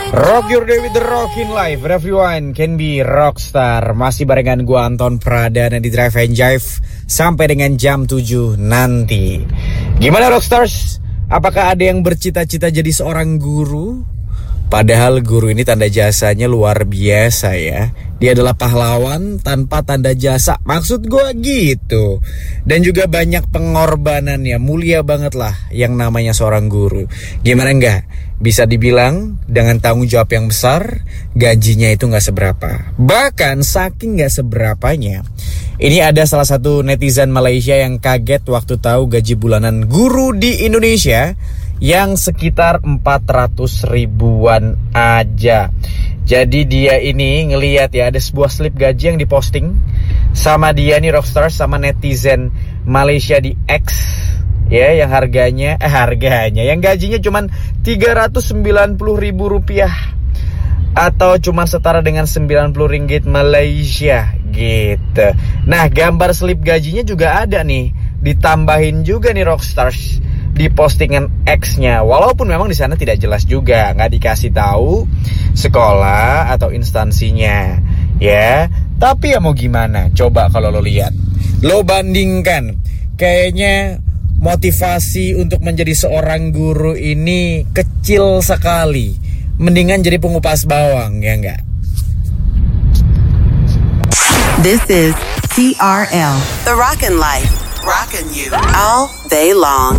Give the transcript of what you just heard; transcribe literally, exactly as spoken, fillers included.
Rock your day with the Rockin' Life. Everyone can be rockstar. Masih barengan gue Anton Pradana di Drive and Jive sampai dengan jam tujuh nanti. Gimana rockstars? Apakah ada yang bercita-cita jadi seorang guru? Padahal guru ini tanda jasanya luar biasa ya. Dia adalah pahlawan tanpa tanda jasa. Maksud gue gitu. Dan juga banyak pengorbanannya. Mulia banget lah yang namanya seorang guru. Gimana enggak? Bisa dibilang dengan tanggung jawab yang besar, gajinya itu gak seberapa. Bahkan saking gak seberapanya, ini ada salah satu netizen Malaysia yang kaget waktu tahu gaji bulanan guru di Indonesia yang sekitar empat ratus ribuan aja. Jadi dia ini ngelihat ya, ada sebuah slip gaji yang diposting sama dia nih rockstar, sama netizen Malaysia di X ya, yang harganya eh harganya yang gajinya cuman tiga ratus sembilan puluh ribu rupiah atau cuma setara dengan sembilan puluh ringgit Malaysia gitu. Nah, gambar slip gajinya juga ada nih, ditambahin juga nih rockstars di postingan X-nya. Walaupun memang di sana tidak jelas juga, nggak dikasih tahu sekolah atau instansinya, ya. Tapi ya mau gimana? Coba kalau lo lihat, lo bandingkan, kayaknya motivasi untuk menjadi seorang guru ini kecil sekali. Mendingan jadi pengupas bawang, ya nggak? This is T R L, The Rockin' Life, rockin' you all day long.